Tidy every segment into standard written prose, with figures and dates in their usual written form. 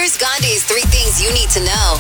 Here's Gandhi's 3 things you need to know.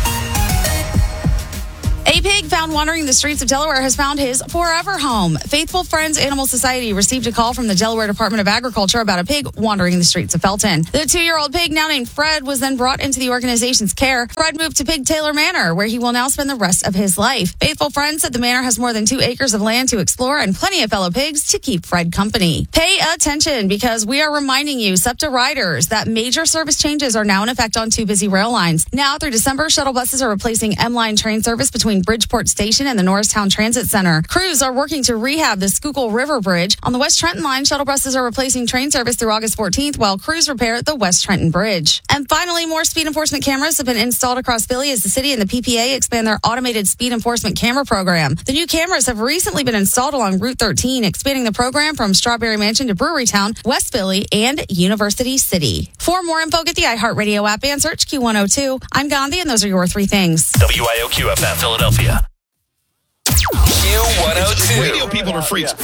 A pig found wandering the streets of Delaware has found his forever home. Faithful Friends Animal Society received a call from the Delaware Department of Agriculture about a pig wandering the streets of Felton. The 2-year-old pig, now named Fred, was then brought into the organization's care. Fred moved to Pig Taylor Manor, where he will now spend the rest of his life. Faithful Friends said the manor has more than 2 acres of land to explore and plenty of fellow pigs to keep Fred company. Pay attention, because we are reminding you, SEPTA riders, that major service changes are now in effect on 2 busy rail lines. Now through December, shuttle buses are replacing M-Line train service between Bridgeport Station and the Norristown Transit Center. Crews are working to rehab the Schuylkill River Bridge. On the West Trenton line, shuttle buses are replacing train service through August 14th, while crews repair the West Trenton Bridge. And finally, more speed enforcement cameras have been installed across Philly as the city and the PPA expand their automated speed enforcement camera program. The new cameras have recently been installed along Route 13, expanding the program from Strawberry Mansion to Brewery Town, West Philly, and University City. For more info, get the iHeartRadio app and search Q102. I'm Gandhi, and those are your 3 things. WIOQ FM Philadelphia. Q102. Radio people are freaks.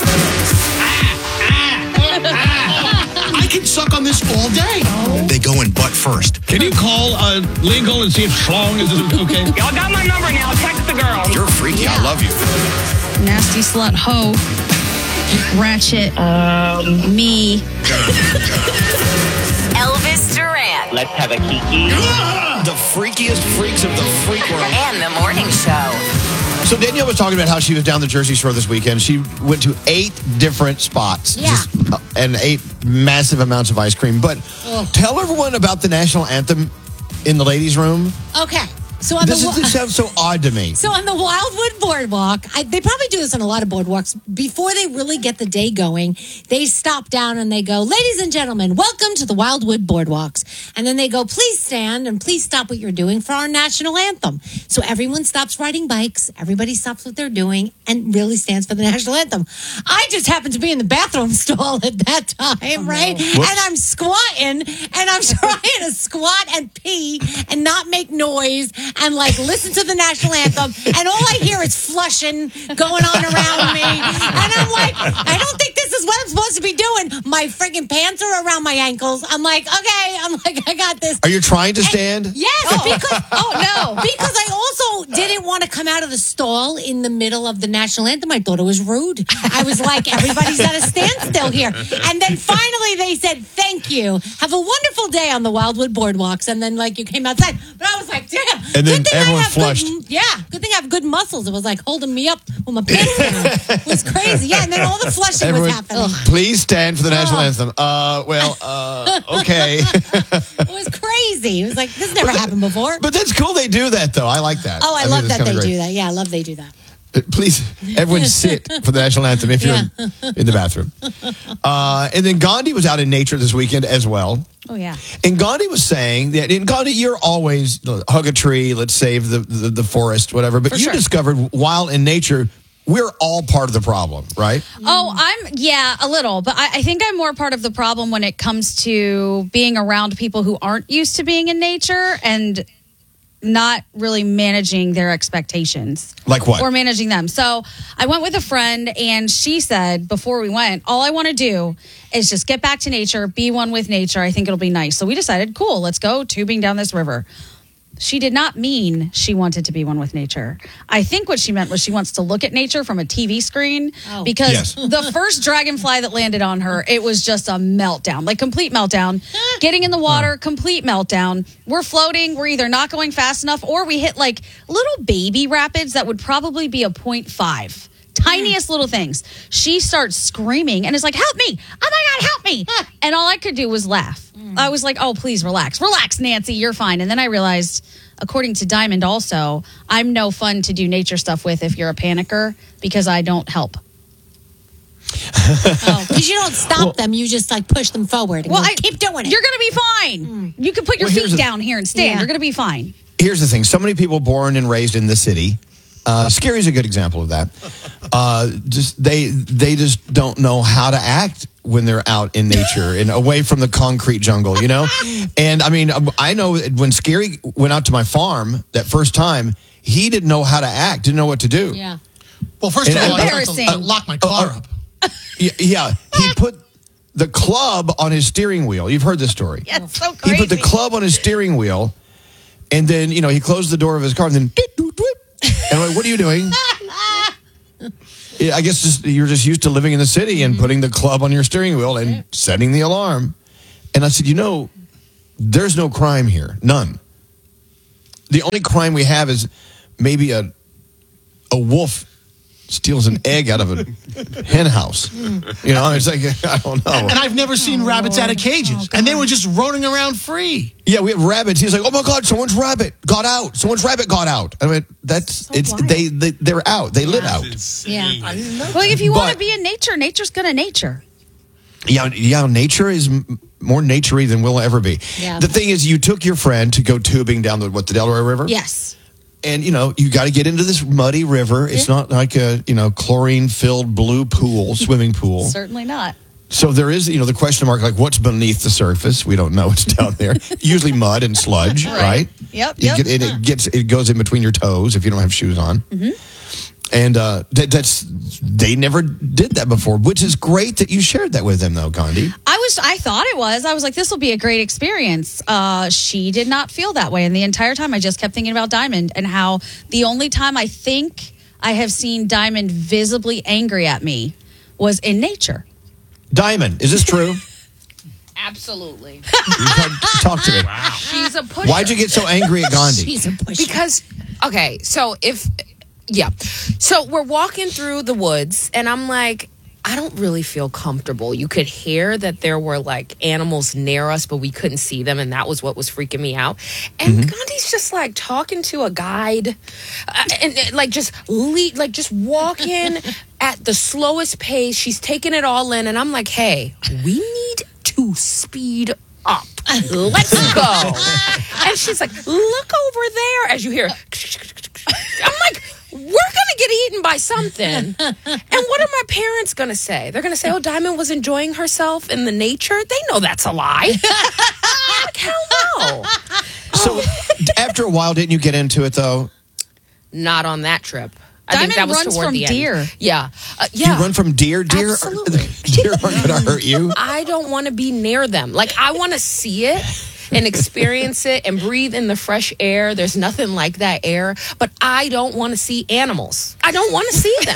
I can suck on this all day. They go in butt first. Can you call Lingle and see if Schlong is okay? Y'all got my number now. Text the girl. You're freaky. I love you. Nasty slut hoe. Ratchet. Me. Elvis Duran. Let's have a kiki. The freakiest freaks of the freak world. And the morning show. So Danielle was talking about how she was down the Jersey Shore this weekend. She went to 8 different spots. Yeah. And ate massive amounts of ice cream. But tell everyone about the national anthem in the ladies' room. Okay. So on This sounds so odd to me. So on the Wildwood Boardwalk, they probably do this on a lot of boardwalks. Before they really get the day going, they stop down and they go, "Ladies and gentlemen, welcome to the Wildwood Boardwalks." And then they go, "Please stand and please stop what you're doing for our national anthem." So everyone stops riding bikes. Everybody stops what they're doing and really stands for the national anthem. I just happened to be in the bathroom stall at that time, right? Whoops. And I'm squatting and I'm trying to squat and pee and not make noise and listen to the national anthem, and all I hear is flushing going on around me, and I'm like, I don't think this is what I'm supposed to be doing. My freaking pants are around my ankles. I'm like, okay, I got this. Are you trying to stand? Yes, because I also didn't want to come out of the stall in the middle of the national anthem. I thought it was rude. I was like, everybody's at a standstill here. And then finally they said, "Thank you. Have a wonderful day on the Wildwood Boardwalks." And then you came outside. But I was like, damn. And then good thing everyone I have flushed. Good thing I have good muscles. It was like holding me up with my pants down. It was crazy. Yeah, and then all the flushing was happening. Please stand for the national anthem. Okay. It was crazy. It was like, this never happened before. But that's cool they do that, though. I like that. Oh, I think love that's that kinda they great. do that. Yeah, I love they do that. Please, everyone sit for the national anthem if you're in the bathroom. And then Gandhi was out in nature this weekend as well. Oh, yeah. And Gandhi was saying that, in Gandhi, you're always hug a tree, let's save the forest, whatever. But you discovered while in nature, we're all part of the problem, right? Oh, a little. But I think I'm more part of the problem when it comes to being around people who aren't used to being in nature and not really managing their expectations. Like what? Or managing them. So I went with a friend, and she said before we went, all I want to do is just get back to nature, be one with nature. I think it'll be nice. So we decided, cool, let's go tubing down this river. She did not mean she wanted to be one with nature. I think what she meant was she wants to look at nature from a TV screen, because the first dragonfly that landed on her, it was just a meltdown, complete meltdown. Getting in the water, complete meltdown. We're floating. We're either not going fast enough, or we hit little baby rapids that would probably be a 0.5. Tiniest little things. She starts screaming and is like, "Help me! Oh my God, help me!" And all I could do was laugh. I was like, "Oh, please relax. Relax, Nancy. You're fine." And then I realized, according to Diamond also, I'm no fun to do nature stuff with if you're a panicker, because I don't help. Because you don't stop them. You just push them forward. And keep doing it. You're going to be fine. You can put your feet down here and stand. You're going to be fine. Here's the thing. So many people born and raised in the city. Scary's a good example of that. They just don't know how to act when they're out in nature and away from the concrete jungle, And I mean, I know when Scary went out to my farm that first time, he didn't know how to act, didn't know what to do. Yeah. Well, first of all, I have to lock my car up. Yeah, he put the club on his steering wheel. You've heard this story. Yeah, it's so He crazy. put the club on his steering wheel, and then, he closed the door of his car, and then, and I'm like, what are you doing? Yeah, I guess you're just used to living in the city and putting the club on your steering wheel and setting the alarm. And I said, there's no crime here. None. The only crime we have is maybe a wolf steals an egg out of a hen house. It's like, I don't know. And I've never seen rabbits out of cages. And they were just roaming around free. Yeah, we have rabbits. He's like, oh my God, someone's rabbit got out. Someone's rabbit got out. I mean, they're out. They live out. Yeah. Well, if you want to But- be in nature, nature's going to nature. Yeah, nature is more naturey than we'll ever be. Yeah. The thing is, you took your friend to go tubing down the Delaware River. Yes. And, you got to get into this muddy river. It's not like a, chlorine-filled blue pool, swimming pool. Certainly not. So there is, the question mark, like, what's beneath the surface? We don't know what's down there. Usually mud and sludge, right? Yep. It goes in between your toes if you don't have shoes on. Mm-hmm. And they never did that before, which is great that you shared that with them, though, Gandhi. I thought it was. I was like, this will be a great experience. She did not feel that way. And the entire time I just kept thinking about Diamond and how the only time I think I have seen Diamond visibly angry at me was in nature. Diamond, is this true? Absolutely. Talk to me. Wow. She's a pusher. Why'd you get so angry at Gandhi? She's a pusher. Because, so So we're walking through the woods, and I'm like, I don't really feel comfortable. You could hear that there were like animals near us, but we couldn't see them, and that was what was freaking me out. And Gandhi's just like talking to a guide, and like just walking at the slowest pace. She's taking it all in, and I'm like, hey, we need to speed up. Let's go. And she's like, look over there, as you hear. I'm like, we're going to get eaten by something. And what are my parents going to say? They're going to say, oh, Diamond was enjoying herself in the nature. They know that's a lie. Like, hell no. So after a while, didn't you get into it, though? Not on that trip. I Diamond think that was runs toward from the end. deer. Yeah. You run from deer? Deer, Absolutely. Deer aren't going to hurt you. I don't want to be near them. Like, I want to see it and experience it and breathe in the fresh air. There's nothing like that air. But I don't want to see animals. I don't want to see them.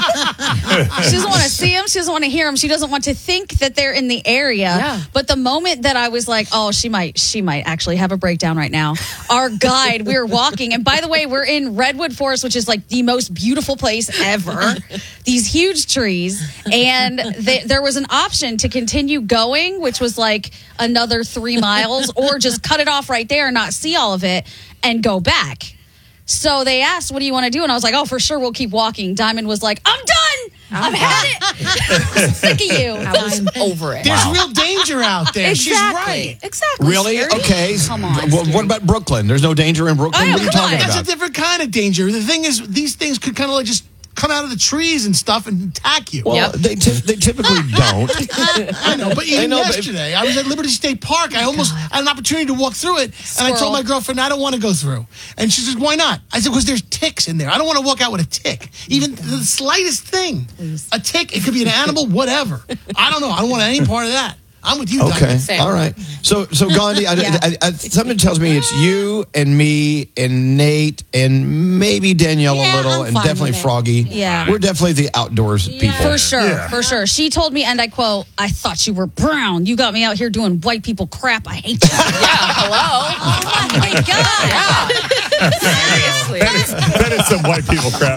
She doesn't want to see them. She doesn't want to hear them. She doesn't want to think that they're in the area. Yeah. But the moment that I was like, oh, she might actually have a breakdown right now. Our guide, we were walking. And by the way, we're in Redwood Forest, which is like the most beautiful place ever. These huge trees. And there was an option to continue going, which was like another 3 miles, or just cut it off right there and not see all of it and go back. So they asked, what do you want to do? And I was like, oh, for sure, we'll keep walking. Diamond was like, I'm done. I've had it. I'm sick of you. I was over it. There's real danger out there. She's right. Exactly. Really? Scary. Okay. Come on. Well, what about Brooklyn? There's no danger in Brooklyn? Oh, What are you come talking on. That's a about? different kind of danger. The thing is, these things could kind of like just come out of the trees and stuff and attack you. Well, Yep. they typically don't. I know, but even know, but- yesterday, I was at Liberty State Park. I almost had an opportunity to walk through it, and I told Squirrel. my girlfriend, I don't want to go through. And she says, why not? I said, because there's ticks in there. I don't want to walk out with a tick. Even the slightest thing. A tick, it could be an animal, whatever. I don't know. I don't want any part of that. I'm with you, Okay. Diamond. Same. All right. So Gandhi, something tells me it's you and me and Nate and maybe Danielle Yeah, a little I'm and fine definitely with it. Froggy. Yeah. We're definitely the outdoors people. For sure. She told me, and I quote, I thought you were brown. You got me out here doing white people crap. I hate you. Yeah, hello. Oh my God. Seriously. That is some white people crap.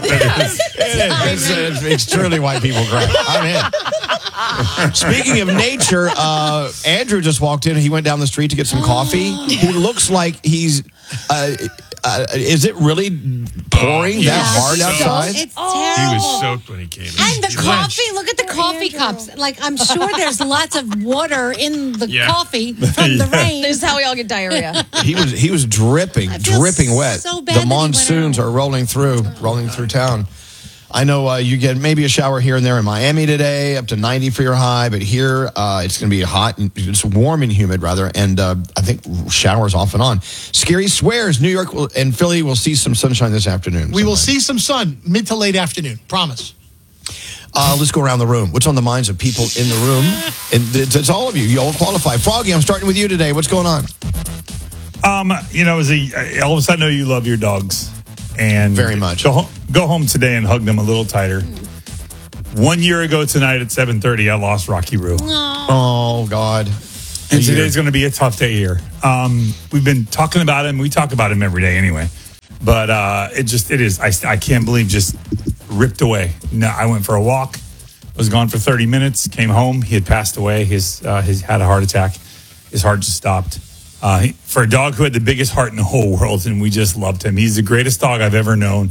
It's truly white people crap. I'm in. Speaking of nature, Andrew just walked in and he went down the street to get some coffee. He looks like he's. Is it really pouring that hard outside? It's He terrible. was soaked when he came in. And the coffee, look at the coffee cups. Like, I'm sure there's lots of water in the Yeah. coffee from the rain. This is how we all get diarrhea. He was dripping wet. so bad that The he went monsoons out. are rolling through town. I know you get maybe a shower here and there in Miami today, up to 90 for your high, but here it's going to be hot. It's warm and humid, rather, and I think showers off and on. Scary swears New York and Philly will see some sunshine this afternoon. We will see some sun mid to late afternoon. Promise. Let's go around the room. What's on the minds of people in the room? And it's all of you. You all qualify. Froggy, I'm starting with you today. What's going on? All of a sudden, I know you love your dogs, and Very much. Go home today and hug them a little tighter. 1 year ago tonight at 7:30, I lost Rocky Roo. Oh, God. And today's going to be a tough day here. We've been talking about him. We talk about him every day anyway. But it is. I can't believe just ripped away. No, I went for a walk, was gone for 30 minutes, came home. He had passed away. He had a heart attack. His heart just stopped. For a dog who had the biggest heart in the whole world, and we just loved him. He's the greatest dog I've ever known.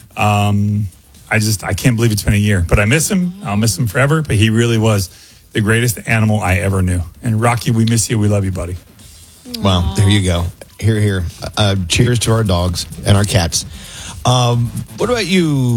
I can't believe it's been a year. But I miss him. I'll miss him forever. But he really was the greatest animal I ever knew. And Rocky, we miss you. We love you, buddy. Well, there you go. Here. Cheers to our dogs and our cats. What about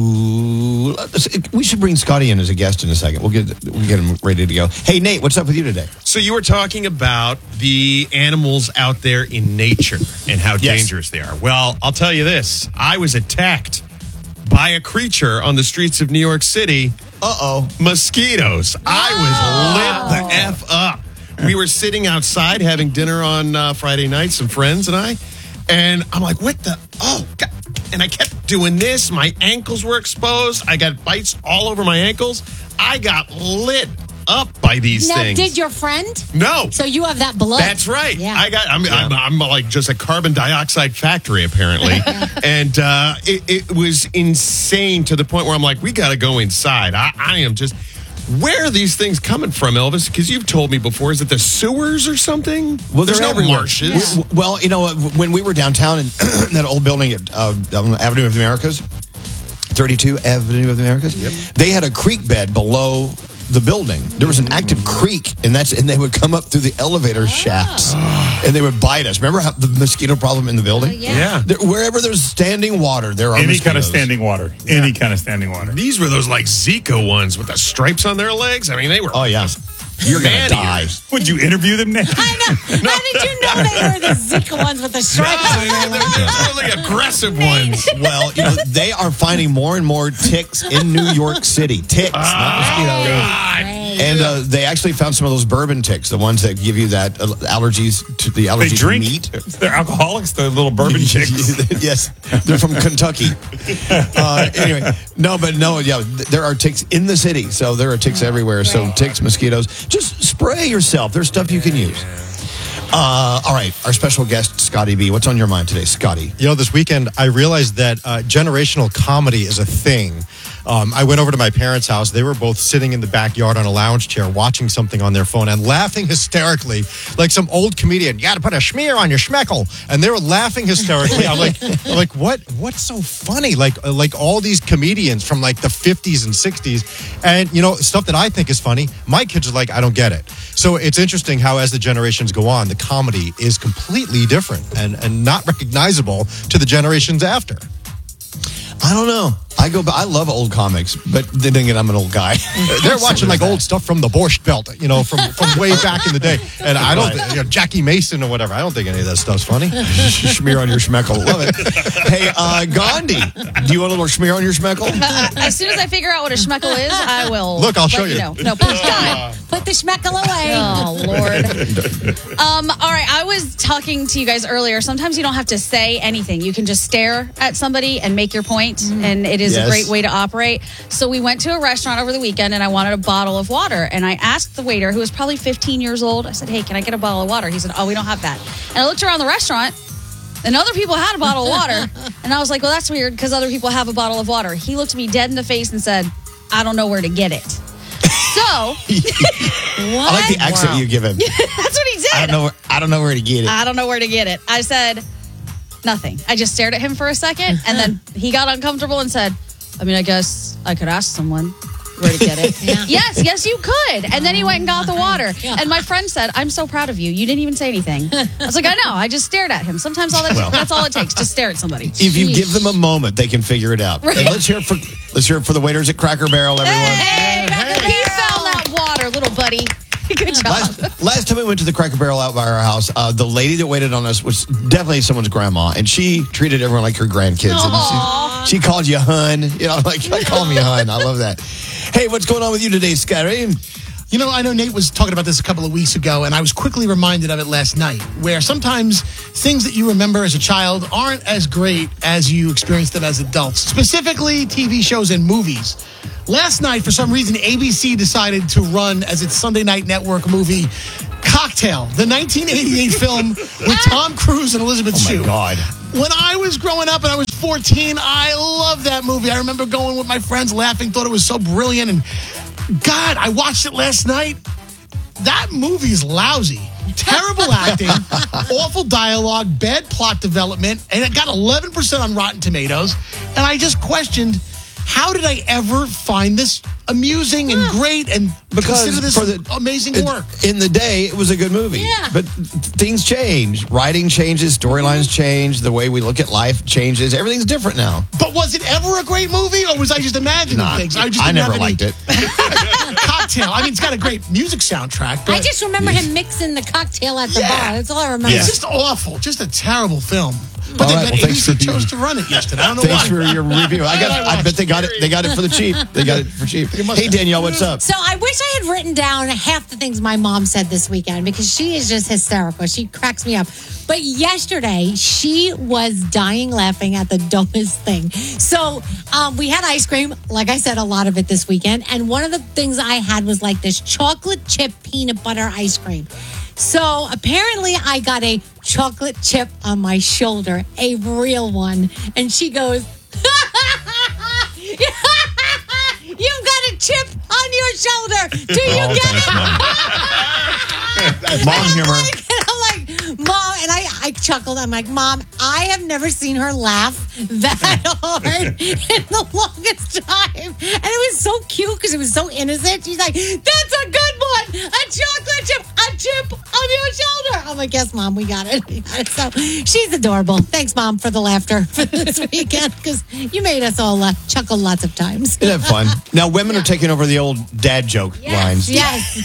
you? We should bring Scotty in as a guest in a second. We'll get him ready to go. Hey, Nate, what's up with you today? So you were talking about the animals out there in nature and how dangerous they are. Well, I'll tell you this. I was attacked by a creature on the streets of New York City. Mosquitoes. I was lit the F up. We were sitting outside having dinner on Friday night, some friends and I. And I'm like, what the? Oh, God. And I kept doing this. My ankles were exposed. I got bites all over my ankles. I got lit up by these things. Now, did your friend? No. So you have that blood. That's right. Yeah. I'm like just a carbon dioxide factory, apparently. And it was insane to the point where I'm like, we got to go inside. I am just... Where are these things coming from, Elvis? Because you've told me before, is it the sewers or something? Well, there's no everywhere. marshes. Well, when we were downtown in that old building at Avenue of the Americas, 32 Avenue of the Americas, they had a creek bed below the building. There was an active creek, and they would come up through the elevator shafts, and they would bite us. Remember the mosquito problem in the building? Yeah. Wherever there's standing water, there are Any mosquitoes. kind of standing water. Any kind of standing water. These were those like Zika ones with the stripes on their legs. I mean, they were. Oh, yeah. You're going to die. Would you interview them now? I know. How did you know they were the Zika ones with the stripes? They're really aggressive ones. Well, they are finding more and more ticks in New York City. Ticks, not mosquitoes. And they actually found some of those bourbon ticks, the ones that give you that allergies to They drink. to meat. They're alcoholics. They're little bourbon chicks. Yes, they're from Kentucky. Anyway, there are ticks in the city, so there are ticks everywhere. So ticks, mosquitoes. Just spray yourself. There's stuff you can use. All right, our special guest, Scotty B. What's on your mind today, Scotty? This weekend, I realized that generational comedy is a thing. I went over to my parents' house. They were both sitting in the backyard on a lounge chair watching something on their phone and laughing hysterically like some old comedian. You got to put a schmear on your schmeckle. And they were laughing hysterically. I'm like, what's so funny? Like all these comedians from like the 50s and 60s. And, stuff that I think is funny, my kids are like, I don't get it. So it's interesting how as the generations go on, the comedy is completely different and not recognizable to the generations after. I don't know. I love old comics, but then again, I'm an old guy. They're watching like old stuff from the Borscht Belt, from way back in the day. And I don't, Jackie Mason or whatever. I don't think any of that stuff's funny. Schmear on your schmeckle. Love it. Hey, Gandhi, do you want a little schmear on your schmeckle? As soon as I figure out what a schmeckle is, I will. Look, I'll show you. No, please don't. Put the schmeckle away. Oh, Lord. All right, I was talking to you guys earlier. Sometimes you don't have to say anything. You can just stare at somebody and make your point, and it is a great way to operate. So we went to a restaurant over the weekend, and I wanted a bottle of water. And I asked the waiter, who was probably 15 years old, I said, hey, can I get a bottle of water? He said, oh, we don't have that. And I looked around the restaurant, and other people had a bottle of water. And I was like, well, that's weird, because other people have a bottle of water. He looked me dead in the face and said, I don't know where to get it. So, I like the accent you give him. That's what he said. I don't know where to get it. I don't know where to get it. I said nothing. I just stared at him for a second, and then he got uncomfortable and said, I guess I could ask someone where to get it. Yes, you could. And then he went and got the water. And my friend said, I'm so proud of you. You didn't even say anything. I was like, I know. I just stared at him. Sometimes that's all it takes. Just stare at somebody. If you give them a moment, they can figure it out. Right. And let's hear it for the waiters at Cracker Barrel, everyone. Hey, he found that water, little buddy. Good job. Last time we went to the Cracker Barrel out by our house, the lady that waited on us was definitely someone's grandma, and she treated everyone like her grandkids. And she called you hun. Like, call me hun. I love that. Hey, what's going on with you today, Scary? You know, I know Nate was talking about this a couple of weeks ago, and I was quickly reminded of it last night, where sometimes things that you remember as a child aren't as great as you experienced them as adults, specifically TV shows and movies. Last night, for some reason, ABC decided to run as its Sunday night network movie, Cocktail, the 1988 film with Tom Cruise and Elizabeth Shue. Oh, my God. When I was growing up and I was 14, I loved that movie. I remember going with my friends, laughing, thought it was so brilliant, and God, I watched it last night. That movie is lousy. Terrible acting, awful dialogue, bad plot development, and it got 11% on Rotten Tomatoes. And I just questioned, how did I ever find this amusing and great and consider this amazing work? In the day, it was a good movie. Yeah. But things change. Writing changes, storylines change, the way we look at life changes. Everything's different now. But was it ever a great movie, or was I just imagining things? I never liked it. Cocktail. I mean, it's got a great music soundtrack. But I just remember him mixing the cocktail at the bar. That's all I remember. It's just awful. Just a terrible film. But All then right, well, thanks ABC for- chose to run it yesterday. I don't know Thanks why. for your review. I bet they got it. They got it for the cheap. They got it for cheap. Hey, Danielle, what's up? So I wish I had written down half the things my mom said this weekend because she is just hysterical. She cracks me up. But yesterday, she was dying laughing at the dumbest thing. So we had ice cream, like I said, a lot of it this weekend. And one of the things I had was like this chocolate chip peanut butter ice cream. So apparently I got a chocolate chip on my shoulder, a real one. And she goes, you've got a chip on your shoulder. Do you get it? Mom humor. I'm like, Mom, and I chuckled. I'm like, Mom, I have never seen her laugh that hard in the longest time. And it was so cute because it was so innocent. She's like, that's a good one. A chocolate chip, a chip on your shoulder. I'm like, yes, Mom, we got it. So she's adorable. Thanks, Mom, for the laughter for this weekend because you made us all chuckle lots of times. Isn't that fun? Now, women are taking over the old dad joke lines. Yes.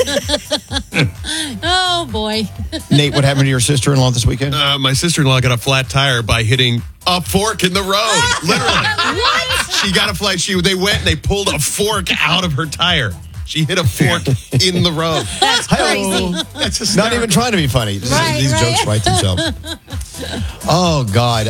Oh, boy. Nate, what happened to your sister-in-law this weekend? My sister-in-law got a flat tire by hitting a fork in the road. Literally. What? She got a flat. They went and they pulled a fork out of her tire. She hit a fork in the road. That's crazy. That's Not even trying to be funny. These jokes write themselves. Oh, God.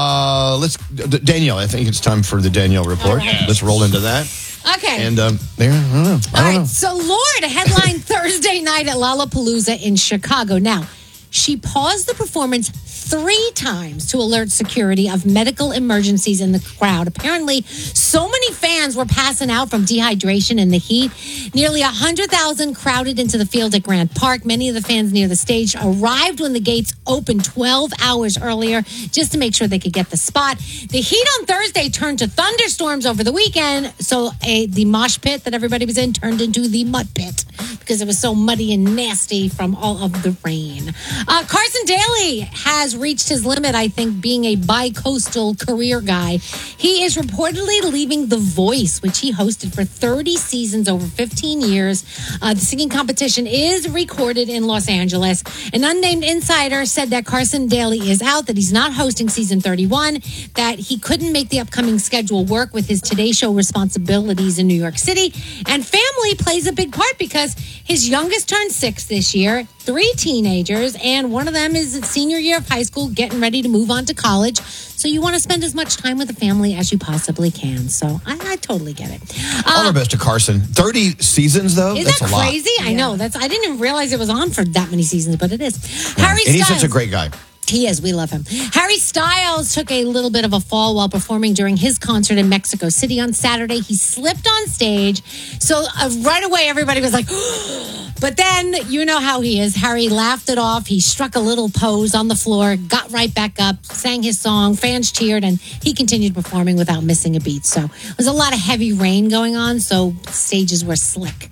Danielle, I think it's time for the Danielle report. Right. Let's roll into that. Okay. And there, I don't know. All right. So Lorde headlined Thursday night at Lollapalooza in Chicago. Now, she paused the performance 3 times to alert security of medical emergencies in the crowd. Apparently, so many fans were passing out from dehydration in the heat. Nearly 100,000 crowded into the field at Grant Park. Many of the fans near the stage arrived when the gates opened 12 hours earlier just to make sure they could get the spot. The heat on Thursday turned to thunderstorms over the weekend, so the mosh pit that everybody was in turned into the mud pit because it was so muddy and nasty from all of the rain. Carson Daly has reached his limit, I think, being a bi-coastal career guy. He is reportedly leaving The Voice, which he hosted for 30 seasons over 15 years. The singing competition is recorded in Los Angeles. An unnamed insider said that Carson Daly is out, that he's not hosting season 31, that he couldn't make the upcoming schedule work with his Today Show responsibilities in New York City. And family plays a big part because his youngest turned 6 this year, 3 teenagers, and one of them is senior year of high school, getting ready to move on to college. So you want to spend as much time with the family as you possibly can. So I totally get it. All the best to Carson. 30 seasons, though? Isn't That's that a lot. crazy? I know. I didn't even realize it was on for that many seasons, but it is. Harry And he's Styles. such a great guy. He is. We love him. Harry Styles took a little bit of a fall while performing during his concert in Mexico City on Saturday. He slipped on stage. So right away, everybody was like, but then you know how he is. Harry laughed it off. He struck a little pose on the floor, got right back up, sang his song. Fans cheered, and he continued performing without missing a beat. So there's a lot of heavy rain going on, so stages were slick.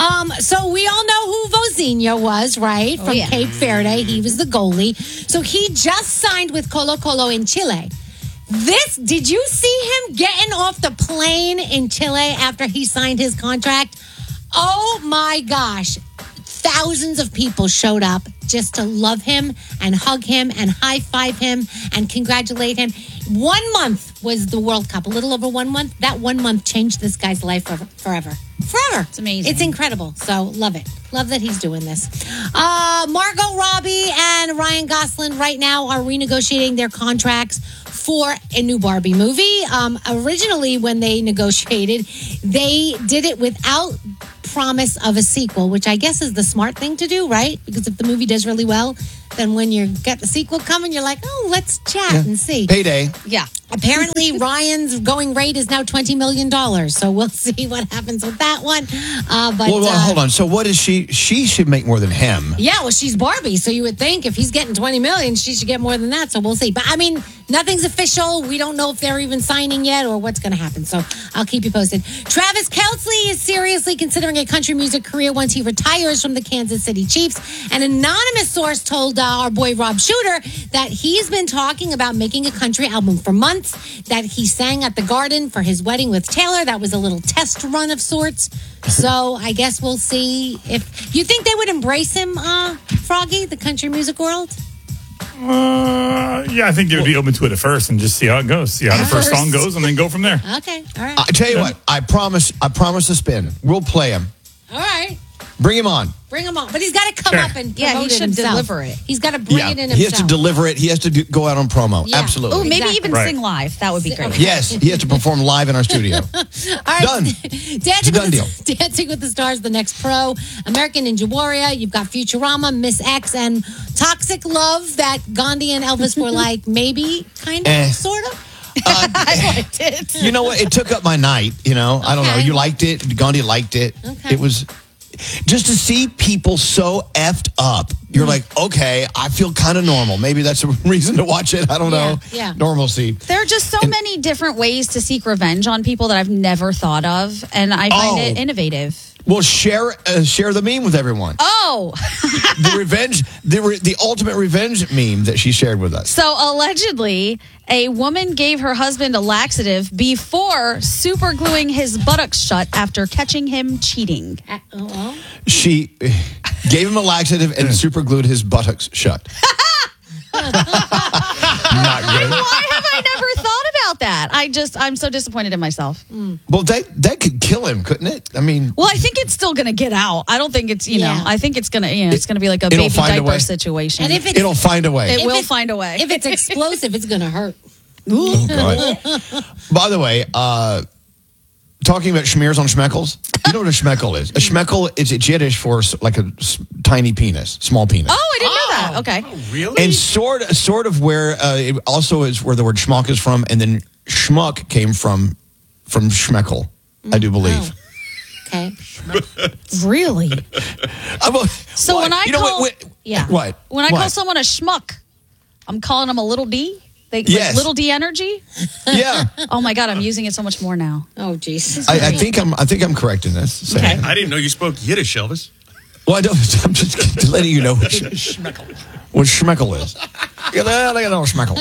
So we all know who Vozinho was, right? From Cape Verde. He was the goalie. So he just signed with Colo Colo in Chile. Did you see him getting off the plane in Chile after he signed his contract? Oh my gosh. Thousands of people showed up just to love him and hug him and high five him and congratulate him. 1 month was the World Cup, a little over 1 month. That 1 month changed this guy's life forever. Forever. It's amazing. It's incredible. So love it. Love that he's doing this. Margot Robbie and Ryan Gosling right now are renegotiating their contracts for a new Barbie movie. Originally, when they negotiated, they did it without promise of a sequel, which I guess is the smart thing to do, right? Because if the movie does really well, then when you get the sequel coming, you're like, oh, let's chat and see. Payday. Yeah. Apparently, Ryan's going rate is now $20 million. So we'll see what happens with that one. Well, hold on. So what is she? She should make more than him. Yeah, well, she's Barbie. So you would think if he's getting $20 million, she should get more than that. So we'll see. But I mean, nothing's official. We don't know if they're even signing yet or what's going to happen. So I'll keep you posted. Travis Kelce is seriously considering a country music career once he retires from the Kansas City Chiefs. An anonymous source told our boy Rob Shooter that he's been talking about making a country album for months, that he sang at the Garden for his wedding with Taylor. That was a little test run of sorts. So I guess we'll see if you think they would embrace him, Froggy, the country music world. Yeah, I think they would be open to it at first and just see how it goes. See how the first song goes and then go from there. Okay, all right. I tell you what, I promise to spin. We'll play him. All right. Bring him on. Bring him on. But he's got to come up and promote he it should himself. deliver it. He's got to bring it in himself. He has to deliver it. He has to go out on promo. Yeah. Absolutely. Oh, maybe Exactly. even Right. sing live. That would be great. Yes, he has to perform live in our studio. All right. Done. Dancing, Done deal. Dancing with the Stars, the next pro. American Ninja Warrior. You've got Futurama, Miss X, and Toxic Love that Gandhi and Elvis were like, maybe, kind of, sort of. I liked it. You know what? It took up my night. I don't know. Okay. You liked it. Gandhi liked it. Okay. It was just to see people so effed up. You're like, okay, I feel kind of normal. Maybe that's a reason to watch it. I don't know. Yeah. Normalcy. There are just so many different ways to seek revenge on people that I've never thought of, and I find it innovative. Well, share the meme with everyone. Oh, The revenge, the ultimate revenge meme that she shared with us. so allegedly, a woman gave her husband a laxative before super gluing his buttocks shut after catching him cheating. She gave him a laxative and super glued his buttocks shut. Not good. Why have I never thought about that? I'm so disappointed in myself. Well, that could kill him, couldn't it? I mean, Well, I think it's still going to get out. I don't think it's, I think it's going to, it's going to be like a It'll baby find a diaper way. situation. And if it's, it'll find a way. It will find a way. if it's explosive, it's going to hurt. Oh, God. By the way, talking about schmears on schmeckles, you know what a schmeckle is? A schmeckle is Yiddish for like a tiny penis, small penis. Oh, I didn't know that. Okay. Really? And sort of where it also is where the word schmuck is from, and then schmuck came from schmeckle, I do believe. Okay. Really? So What? when I You know call, what? when I call What? someone a schmuck, I'm calling them a little D. Like Yes. little D energy. Yeah, Oh my God, I'm using it so much more now. Oh, jeez. I think I'm correct in this. Saying. I didn't know you spoke Yiddish, Elvis. Well, I don't. I'm just letting you know what schmeckle is. Look at that schmeckle.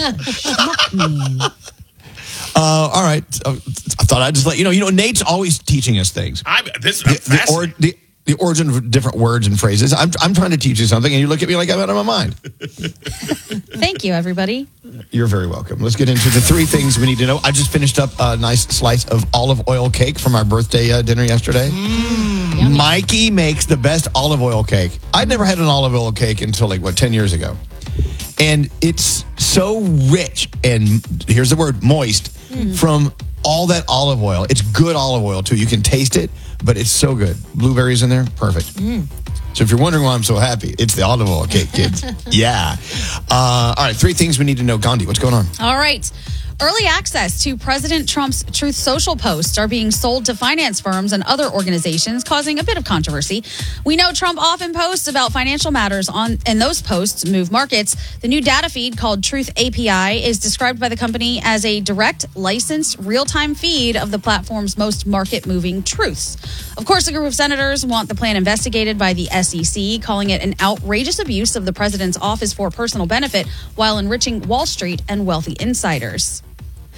All right. I thought I'd just let you know. Nate's always teaching us things. I'm fascinated. The origin of different words and phrases. I'm trying to teach you something, and you look at me like I'm out of my mind. Thank you, everybody. You're very welcome. Let's get into the 3 things we need to know. I just finished up a nice slice of olive oil cake from our birthday dinner yesterday. Mikey makes the best olive oil cake. I'd never had an olive oil cake until 10 years ago. And it's so rich and, here's the word, moist from all that olive oil. It's good olive oil, too. You can taste it, but it's so good. Blueberries in there, perfect. So if you're wondering why I'm so happy, it's the olive oil cake, kids. Yeah. All right, 3 things we need to know. Gandhi, what's going on? All right. Early access to President Trump's Truth Social posts are being sold to finance firms and other organizations, causing a bit of controversy. We know Trump often posts about financial matters and those posts move markets. The new data feed called Truth API is described by the company as a direct, licensed, real-time feed of the platform's most market-moving truths. Of course, a group of senators want the plan investigated by the SEC, calling it an outrageous abuse of the president's office for personal benefit while enriching Wall Street and wealthy insiders.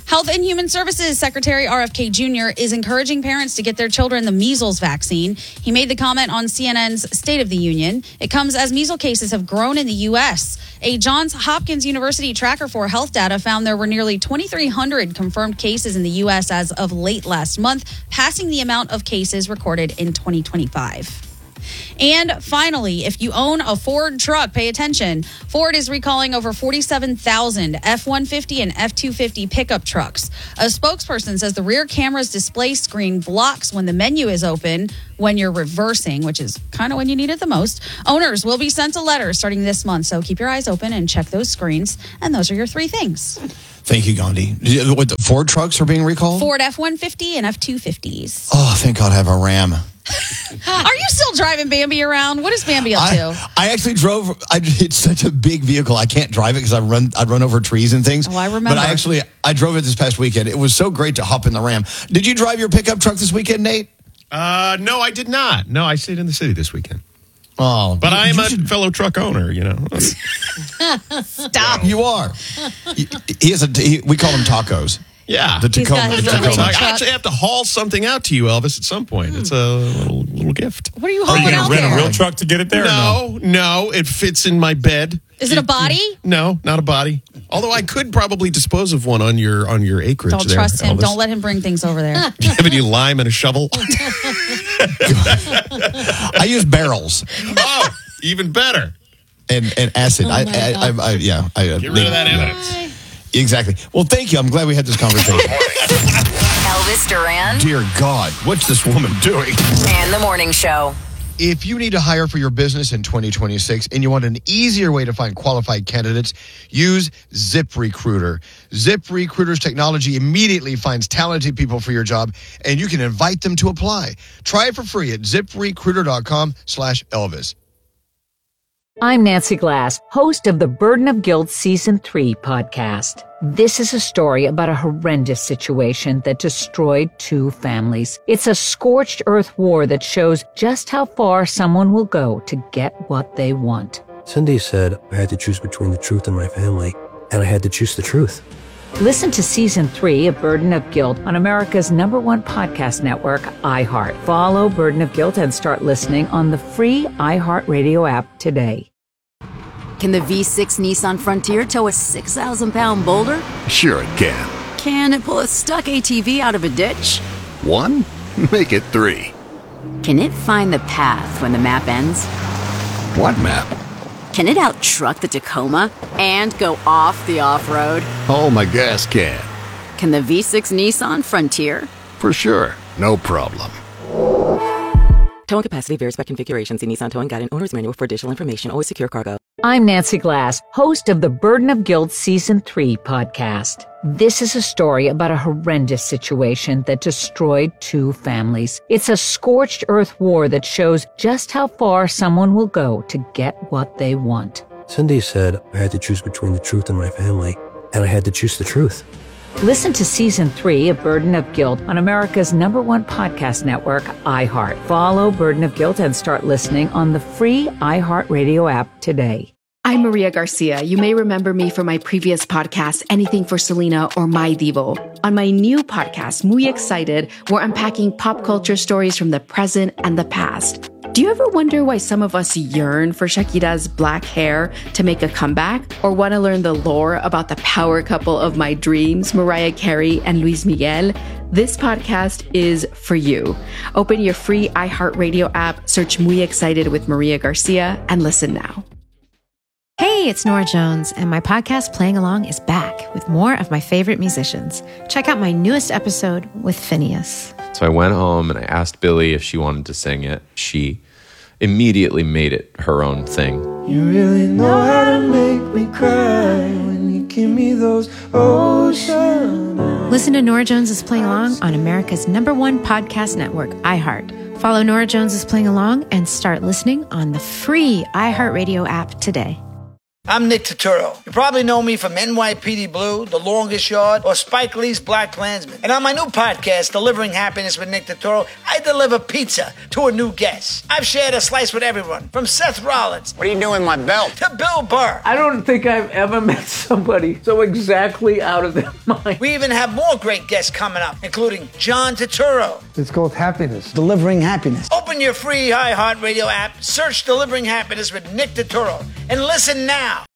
Health and Human Services Secretary RFK Jr. is encouraging parents to get their children the measles vaccine. He made the comment on CNN's State of the Union. It comes as measles cases have grown in the U.S. A Johns Hopkins University tracker for health data found there were nearly 2,300 confirmed cases in the U.S. as of late last month, passing the amount of cases recorded in 2025. And finally, if you own a Ford truck, pay attention. Ford is recalling over 47,000 F-150 and F-250 pickup trucks. A spokesperson says the rear camera's display screen blocks when the menu is open when you're reversing, which is kind of when you need it the most. Owners will be sent a letter starting this month, so keep your eyes open and check those screens. And those are your 3 things. Thank you, Gandhi. What, the Ford trucks are being recalled? Ford F-150 and F-250s. Oh, thank God I have a Ram. Are you still driving Bambi around? What is Bambi up to? I actually drove. It's such a big vehicle. I can't drive it because I'd run over trees and things. Oh, I remember. But I drove it this past weekend. It was so great to hop in the Ram. Did you drive your pickup truck this weekend, Nate? No, I did not. No, I stayed in the city this weekend. Oh, but I am a fellow truck owner, you know. Stop. You are. We call them tacos. Yeah. The Tacoma. I actually have to haul something out to you, Elvis, at some point. It's a little gift. What are you Are hauling you going out to rent there? a real truck to get it there? No, it fits in my bed. Is it a body? No, not a body. Although I could probably dispose of one on your acreage. Don't there, trust him. Elvis. Don't let him bring things over there. Do you have any lime and a shovel? I use barrels. Oh, even better. And acid. Oh Get rid of that evidence. Exactly. Well, thank you. I'm glad we had this conversation. Elvis Duran Dear God, what's this woman doing? and the Morning Show. If you need to hire for your business in 2026 and you want an easier way to find qualified candidates, use ZipRecruiter. ZipRecruiter's technology immediately finds talented people for your job, and you can invite them to apply. Try it for free at ZipRecruiter.com/Elvis. I'm Nancy Glass, host of the Burden of Guilt Season 3 podcast. This is a story about a horrendous situation that destroyed 2 families. It's a scorched earth war that shows just how far someone will go to get what they want. Cindy said I had to choose between the truth and my family, and I had to choose the truth. Listen to Season 3 of Burden of Guilt on America's #1 podcast network, iHeart. Follow Burden of Guilt and start listening on the free iHeartRadio app today. Can the V6 Nissan Frontier tow a 6,000-pound boulder? Sure it can. Can it pull a stuck ATV out of a ditch? 1? Make it 3. Can it find the path when the map ends? What map? Can it out-truck the Tacoma and go off the off-road? Oh, my gas can. Can the V6 Nissan Frontier? For sure. No problem. Towing capacity varies by configuration. See Nissan Towing Guide and Owner's Manual for additional information. Always secure cargo. I'm Nancy Glass, host of the Burden of Guilt Season 3 podcast. This is a story about a horrendous situation that destroyed 2 families. It's a scorched earth war that shows just how far someone will go to get what they want. Cindy said I had to choose between the truth and my family, and I had to choose the truth. Listen to Season 3 of Burden of Guilt on America's #1 podcast network, iHeart. Follow Burden of Guilt and start listening on the free iHeartRadio app today. I'm Maria Garcia. You may remember me from my previous podcast, Anything for Selena or My Divo. On my new podcast, Muy Excited, we're unpacking pop culture stories from the present and the past. Do you ever wonder why some of us yearn for Shakira's black hair to make a comeback? Or want to learn the lore about the power couple of my dreams, Mariah Carey and Luis Miguel? This podcast is for you. Open your free iHeartRadio app, search Muy Excited with Maria Garcia, and listen now. Hey, it's Nora Jones, and my podcast Playing Along is back with more of my favorite musicians. Check out my newest episode with Phineas. So I went home and I asked Billy if she wanted to sing it. She immediately made it her own thing. You really know how to make me cry when you give me those ocean eyes. Listen to Nora Jones is Playing Along on America's #1 podcast network, iHeart. Follow Nora Jones is Playing Along and start listening on the free iHeartRadio app today. I'm Nick Turturro. Your probably know me from NYPD Blue, The Longest Yard, or Spike Lee's Black Klansman. And on my new podcast, Delivering Happiness with Nick Totoro, I deliver pizza to a new guest. I've shared a slice with everyone, from Seth Rollins. What are you doing with my belt? To Bill Burr. I don't think I've ever met somebody so exactly out of their mind. We even have more great guests coming up, including John Turturro. It's called happiness. Delivering happiness. Open your free iHeartRadio app, search Delivering Happiness with Nick Totoro, and listen now.